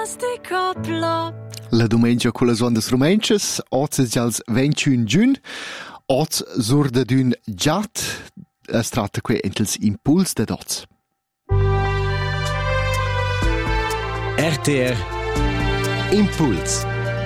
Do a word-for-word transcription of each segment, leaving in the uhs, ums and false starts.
fantastica plop. La domenica con le onde rumenches, oggi è già il ventuno giugno, oggi surda d'un giat, es tratta qui entels impuls de dots. R T R Impuls.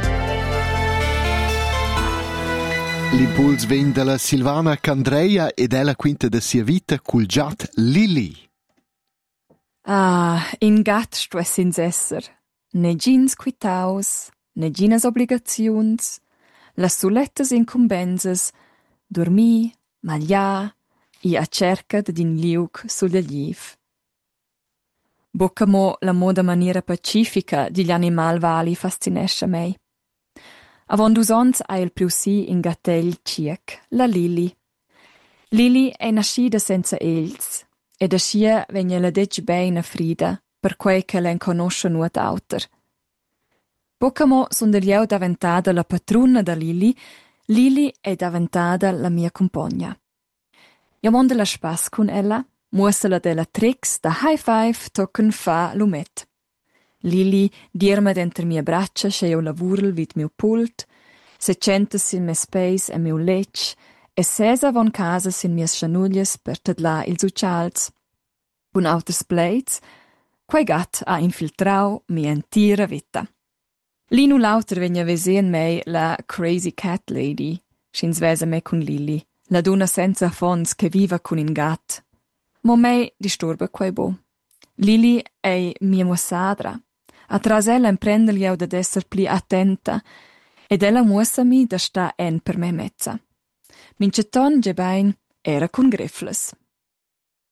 L'impuls vien dalla Silvana Candreia ed è la quinta de sia vita cul giat Lili. Ah, in gat stuess ins esser. Ne gins quitaus, ne ginas obligaziuns, las sulettas incumbenzas, dormì, maglià, i a cerca d'in liug sul liv. Bocca mo la moda maniera pacifica digli animal vali fascinesce mei. Avon dus ons ha il più si in gatell ciec, la Lili. Lili è nascida senza els, ed ascia vegna la dec beina frida, per quei che len conosce nuot auter. Bocamo son delieu daventada la patruna da Lili, Lili è daventada la mia compagna. Io monde la spas con ella, muossela della tricks da high five tocken fa lumet. Lili dirma dentro mie braccia che io lavurel vid mio pult, se centa sin me space e mio lec, e sesa von casa sin mie schanuglies per tedla ils uccials. Un auters plates, quei gat ha infiltrau mia entira vita. Linu lauter vegna vesen mei la crazy cat lady, schins vesa me con Lili, la donna senza fons che viva con in gat. Mo mei disturba quei bo. Lili è mia mossadra. Atras ella imprendel jeu ad esser pli attenta, ed ella muossa mi da sta en per me mezza. Minceton gebein era con greffles.